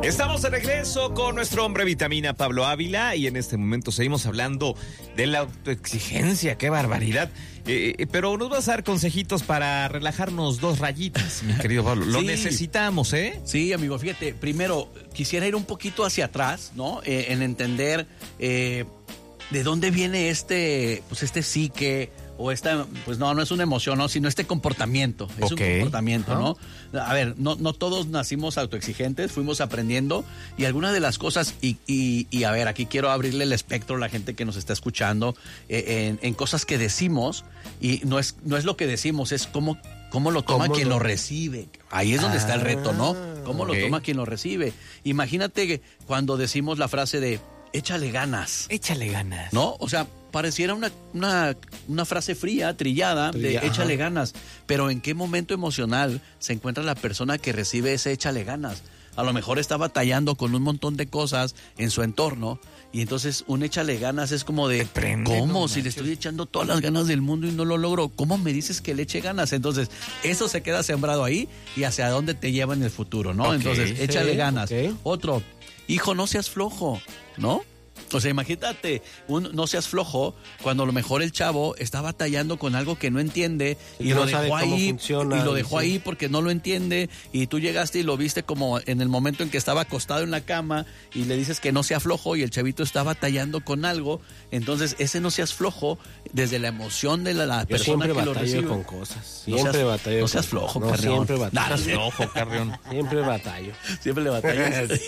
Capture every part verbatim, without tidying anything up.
Estamos de regreso con nuestro hombre vitamina Pablo Ávila y en este momento seguimos hablando de la autoexigencia. ¡Qué barbaridad! Eh, eh, pero nos vas a dar consejitos para relajarnos dos rayitas, mi querido Pablo. Lo sí. necesitamos, ¿eh? Sí, amigo, fíjate, primero quisiera ir un poquito hacia atrás, ¿no? Eh, en entender eh, de dónde viene este, pues este psique o esta, pues no, no es una emoción, ¿no? Sino este comportamiento. Es okay. un comportamiento, ¿no? ¿no? A ver, no, no todos nacimos autoexigentes, fuimos aprendiendo y algunas de las cosas, y, y, y a ver, aquí quiero abrirle el espectro a la gente que nos está escuchando eh, en, en cosas que decimos y no es, no es lo que decimos, es cómo, cómo lo toma quien lo... lo recibe. Ahí es donde ah, está el reto, ¿no? Cómo okay. lo toma quien lo recibe. Imagínate que cuando decimos la frase de échale ganas. Échale ganas. ¿No? O sea, pareciera una, una, una frase fría, trillada, Trilla, de échale ajá. ganas. Pero ¿en qué momento emocional se encuentra la persona que recibe ese échale ganas? A lo mejor está batallando con un montón de cosas en su entorno y entonces un échale ganas es como de prende, ¿cómo? No, si le estoy echando todas las ganas del mundo y no lo logro, ¿cómo me dices que le eche ganas? Entonces eso se queda sembrado ahí y hacia dónde te lleva en el futuro, ¿no? Okay, entonces échale sí, ganas. Okay. Otro, hijo, no seas flojo, ¿no? O sea, imagínate, un no seas flojo cuando a lo mejor el chavo está batallando con algo que no entiende y, y lo no dejó ahí funciona, y lo dejó sí. ahí porque no lo entiende y tú llegaste y lo viste como en el momento en que estaba acostado en la cama y le dices que no sea flojo y el chavito está batallando con algo, entonces ese no seas flojo desde la emoción de la, la Yo persona que lo recibe. Siempre batallo con cosas, siempre no seas, batallo. No seas flojo, no, Carrión. Siempre batallo. No seas flojo, Carrión. Siempre batallo. Siempre le batallas.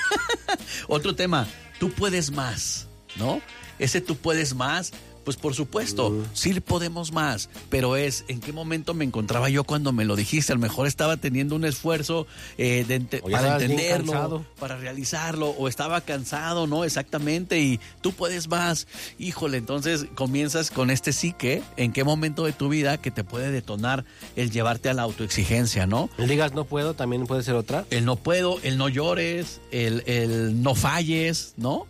Otro tema. Tú puedes más, ¿no? Ese tú puedes más, pues por supuesto, uh. sí podemos más, pero es en qué momento me encontraba yo cuando me lo dijiste. A lo mejor estaba teniendo un esfuerzo eh, de ente- para entenderlo, para realizarlo, o estaba cansado, ¿no? Exactamente, y tú puedes más. Híjole, entonces comienzas con este psique, en qué momento de tu vida que te puede detonar el llevarte a la autoexigencia, ¿no? El digas no puedo, también puede ser otra. El no puedo, el no llores, el, el no falles, ¿no?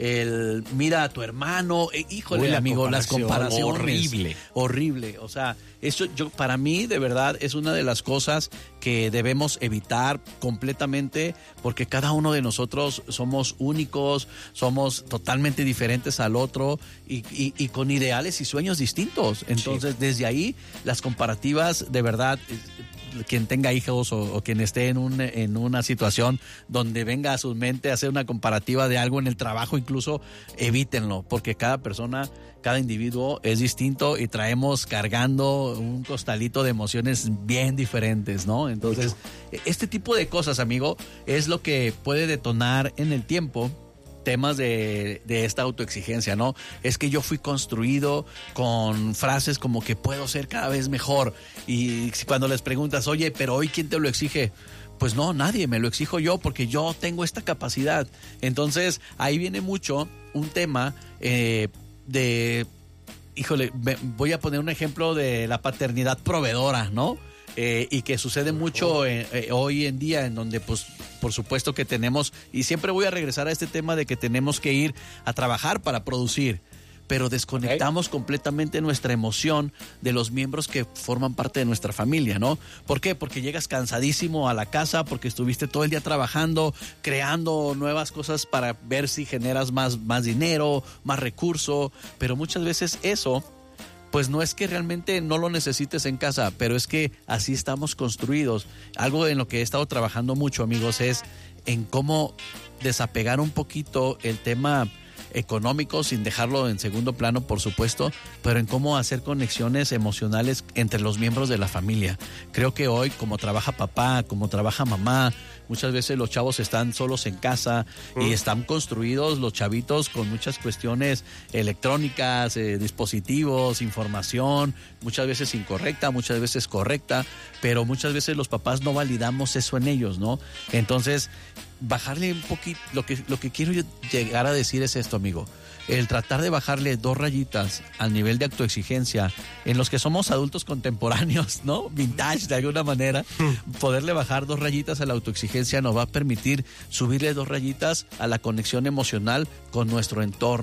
El mira a tu hermano, eh, híjole, Uy, amigo, las comparaciones. Horrible. Horrible. O sea, eso yo para mí de verdad es una de las cosas que debemos evitar completamente porque cada uno de nosotros somos únicos, somos totalmente diferentes al otro y, y, y con ideales y sueños distintos. Entonces, sí. desde ahí, las comparativas de verdad... quien tenga hijos o, o quien esté en, un, en una situación donde venga a su mente hacer una comparativa de algo en el trabajo, incluso evítenlo, porque cada persona, cada individuo es distinto y traemos cargando un costalito de emociones bien diferentes, ¿no? Entonces, este tipo de cosas, amigo, es lo que puede detonar en el tiempo temas de, de esta autoexigencia, ¿no? Es que yo fui construido con frases como que puedo ser cada vez mejor y cuando les preguntas, oye, pero hoy ¿quién te lo exige? Pues no, nadie, me lo exijo yo porque yo tengo esta capacidad. Entonces, ahí viene mucho un tema eh, de, híjole, voy a poner un ejemplo de la paternidad proveedora, ¿no? Eh, y que sucede mucho eh, eh, hoy en día en donde pues por supuesto que tenemos, y siempre voy a regresar a este tema de que tenemos que ir a trabajar para producir, pero desconectamos okay. completamente nuestra emoción de los miembros que forman parte de nuestra familia, ¿no? ¿Por qué? Porque llegas cansadísimo a la casa, porque estuviste todo el día trabajando, creando nuevas cosas para ver si generas más, más dinero, más recurso, pero muchas veces eso pues no es que realmente no lo necesites en casa, pero es que así estamos construidos. Algo en lo que he estado trabajando mucho, amigos, es en cómo desapegar un poquito el tema económico, sin dejarlo en segundo plano, por supuesto, pero en cómo hacer conexiones emocionales entre los miembros de la familia. Creo que hoy, como trabaja papá, como trabaja mamá, muchas veces los chavos están solos en casa mm. y están construidos los chavitos con muchas cuestiones electrónicas, eh, dispositivos, información, muchas veces incorrecta, muchas veces correcta, pero muchas veces los papás no validamos eso en ellos, ¿no? Entonces, bajarle un poquito, lo que, lo que quiero llegar a decir es esto, amigo. El tratar de bajarle dos rayitas al nivel de autoexigencia en los que somos adultos contemporáneos, ¿no? Vintage de alguna manera, poderle bajar dos rayitas a la autoexigencia nos va a permitir subirle dos rayitas a la conexión emocional con nuestro entorno.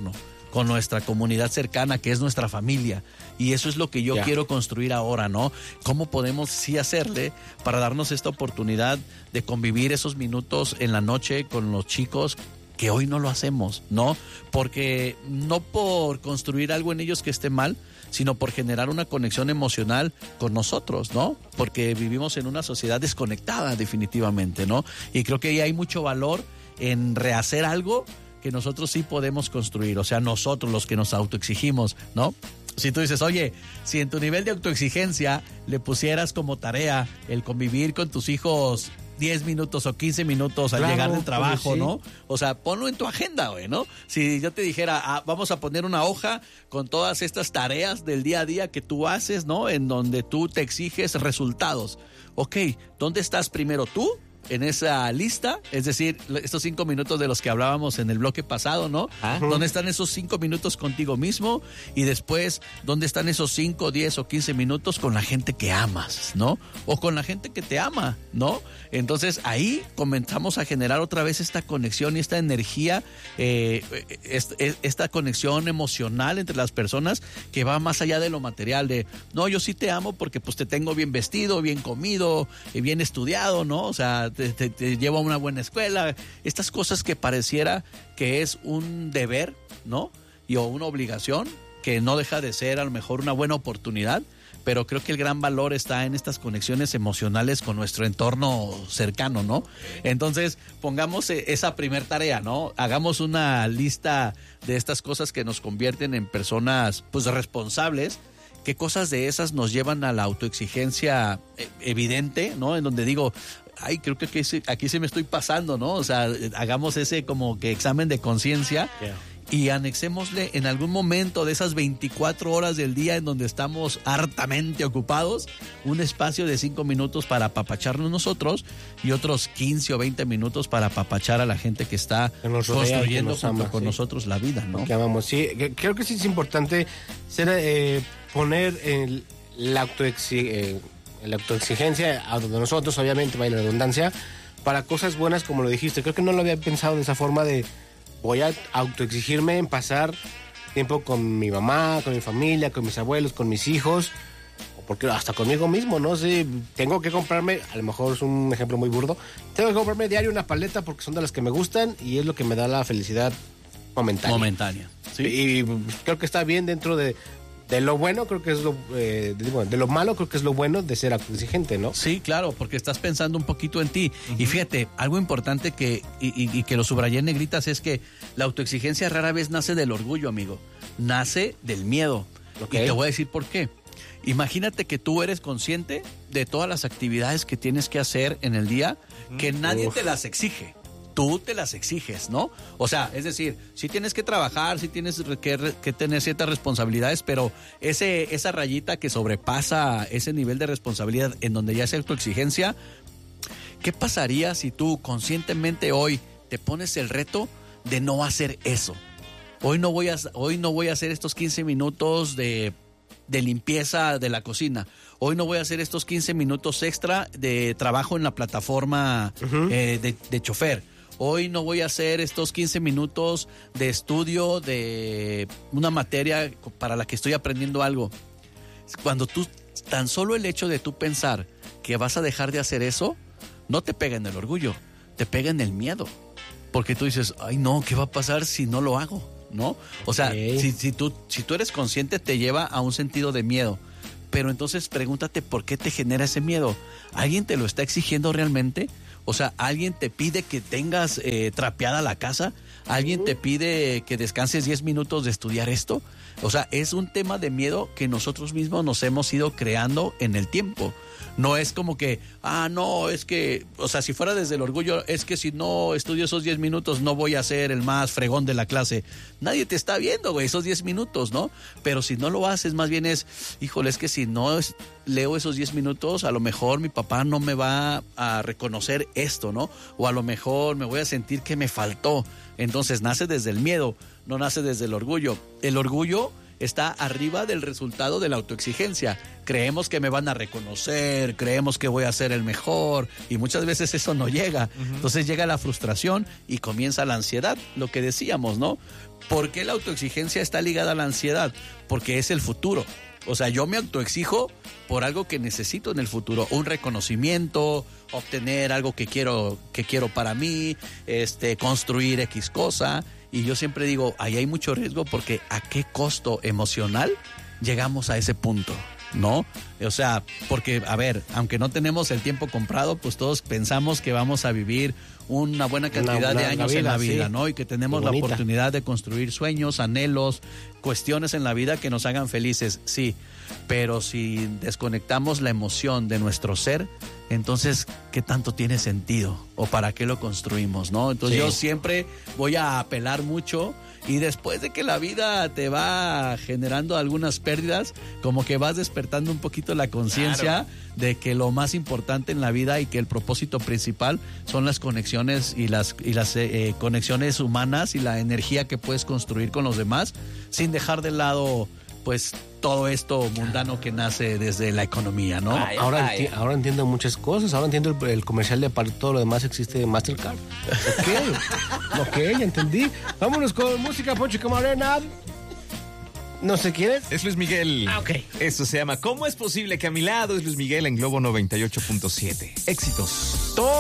con nuestra comunidad cercana, que es nuestra familia. Y eso es lo que yo Ya. quiero construir ahora, ¿no? ¿Cómo podemos sí hacerle para darnos esta oportunidad de convivir esos minutos en la noche con los chicos que hoy no lo hacemos, ¿no? Porque no por construir algo en ellos que esté mal, sino por generar una conexión emocional con nosotros, ¿no? Porque vivimos en una sociedad desconectada definitivamente, ¿no? Y creo que ahí hay mucho valor en rehacer algo que nosotros sí podemos construir, o sea, nosotros los que nos autoexigimos, ¿no? Si tú dices, oye, si en tu nivel de autoexigencia le pusieras como tarea el convivir con tus hijos diez minutos o quince minutos al Claro, llegar del pues trabajo, sí. ¿no? O sea, ponlo en tu agenda, güey, ¿no? Si yo te dijera, ah, vamos a poner una hoja con todas estas tareas del día a día que tú haces, ¿no? En donde tú te exiges resultados. Ok, ¿dónde estás primero tú? En esa lista, es decir, estos cinco minutos de los que hablábamos en el bloque pasado, ¿no? Ah. ¿Dónde están esos cinco minutos contigo mismo? Y después, ¿dónde están esos cinco, diez o quince minutos con la gente que amas, ¿no? O con la gente que te ama, ¿no? Entonces ahí comenzamos a generar otra vez esta conexión y esta energía, eh, est- esta conexión emocional entre las personas que va más allá de lo material, de, no, yo sí te amo porque pues te tengo bien vestido, bien comido, eh, bien estudiado, ¿no? O sea, te, te, te llevo a una buena escuela, estas cosas que pareciera que es un deber, ¿no? Y o una obligación, que no deja de ser a lo mejor una buena oportunidad, pero creo que el gran valor está en estas conexiones emocionales con nuestro entorno cercano, ¿no? Entonces, pongamos esa primer tarea, ¿no? Hagamos una lista de estas cosas que nos convierten en personas, pues, responsables. ¿Qué cosas de esas nos llevan a la autoexigencia evidente, ¿no? En donde digo, ay, creo que aquí, se- aquí se me estoy pasando, ¿no? O sea, hagamos ese como que examen de conciencia. Yeah. Y anexémosle en algún momento de esas veinticuatro horas del día en donde estamos hartamente ocupados, un espacio de cinco minutos para apapacharnos nosotros y otros quince o veinte minutos para apapachar a la gente que está Que nos rodea y que construyendo nos junto ama, con sí. nosotros la vida, ¿no? Que amamos, sí. Que- Creo que sí es importante ser, eh, poner el, la, autoexi- eh, la autoexigencia a donde nosotros, obviamente, vaya la redundancia, para cosas buenas, como lo dijiste. Creo que no lo había pensado de esa forma de voy a autoexigirme en pasar tiempo con mi mamá, con mi familia, con mis abuelos, con mis hijos, o porque hasta conmigo mismo, ¿no? Sí, tengo que comprarme, a lo mejor es un ejemplo muy burdo, tengo que comprarme diario una paleta porque son de las que me gustan y es lo que me da la felicidad momentánea. Momentánea. ¿sí? Y creo que está bien dentro de, de lo bueno, creo que es lo eh, de, de lo malo, creo que es lo bueno de ser autoexigente, ¿no? Sí, claro, porque estás pensando un poquito en ti. Y fíjate, algo importante que, y, y- y que lo subrayé en negritas es que la autoexigencia rara vez nace del orgullo, amigo. Nace del miedo. Ok. Y te voy a decir por qué. Imagínate que tú eres consciente de todas las actividades que tienes que hacer en el día, que nadie Uf. te las exige. Tú te las exiges, ¿no? O sea, es decir, sí tienes que trabajar, sí tienes que, que tener ciertas responsabilidades, pero ese, esa rayita que sobrepasa ese nivel de responsabilidad en donde ya es autoexigencia, ¿qué pasaría si tú conscientemente hoy te pones el reto de no hacer eso? Hoy no voy a, hoy no voy a hacer estos quince minutos de, de limpieza de la cocina. Hoy no voy a hacer estos quince minutos extra de trabajo en la plataforma eh, de, de chofer. Hoy no voy a hacer estos quince minutos de estudio de una materia para la que estoy aprendiendo algo. Cuando tú, tan solo el hecho de tú pensar que vas a dejar de hacer eso, no te pega en el orgullo, te pega en el miedo. Porque tú dices, ay no, ¿qué va a pasar si no lo hago? ¿No? O sea, Ok. si, si, tú, si tú eres consciente, te lleva a un sentido de miedo. Pero entonces pregúntate por qué te genera ese miedo. ¿Alguien te lo está exigiendo realmente? O sea, ¿alguien te pide que tengas eh, trapeada la casa? ¿Alguien te pide que descanses diez minutos de estudiar esto? O sea, es un tema de miedo que nosotros mismos nos hemos ido creando en el tiempo. No es como que, ah, no, es que, o sea, si fuera desde el orgullo, es que si no estudio esos diez minutos no voy a ser el más fregón de la clase. Nadie te está viendo, güey, esos diez minutos, ¿no? Pero si no lo haces, más bien es, híjole, es que si no es, leo esos diez minutos, a lo mejor mi papá no me va a reconocer esto, ¿no? O a lo mejor me voy a sentir que me faltó. Entonces nace desde el miedo, no nace desde el orgullo. El orgullo está arriba del resultado de la autoexigencia. Creemos que me van a reconocer, creemos que voy a ser el mejor y muchas veces eso no llega. Uh-huh. Entonces llega la frustración y comienza la ansiedad, lo que decíamos, ¿no? ¿Por qué la autoexigencia está ligada a la ansiedad? Porque es el futuro. O sea, yo me autoexijo por algo que necesito en el futuro, un reconocimiento, obtener algo que quiero, que quiero para mí, este, construir X cosa. Y yo siempre digo, ahí hay mucho riesgo porque ¿a qué costo emocional llegamos a ese punto? ¿No? O sea, porque, a ver, aunque no tenemos el tiempo comprado, pues todos pensamos que vamos a vivir una buena cantidad una, una, de años vida, en la vida, sí. ¿no? Y que tenemos la oportunidad de construir sueños, anhelos, cuestiones en la vida que nos hagan felices, sí. Pero si desconectamos la emoción de nuestro ser, entonces, ¿qué tanto tiene sentido? ¿O para qué lo construimos, no? Entonces sí. yo siempre voy a apelar mucho. Y después de que la vida te va generando algunas pérdidas, como que vas despertando un poquito la conciencia claro. de que lo más importante en la vida y que el propósito principal son las conexiones y las, y las eh, conexiones humanas y la energía que puedes construir con los demás, sin dejar de lado pues todo esto mundano que nace desde la economía, ¿no? Ay, ahora, ay, enti- ahora entiendo muchas cosas, ahora entiendo el, el comercial de para todo lo demás existe de Mastercard. Ok, ok, ya entendí. Vámonos con música, Poncho Camarena. No sé quién es. Es Luis Miguel. Ah, ok. Eso se llama ¿Cómo es posible que a mi lado? Es Luis Miguel en Globo noventa y ocho punto siete. Éxitos. Todo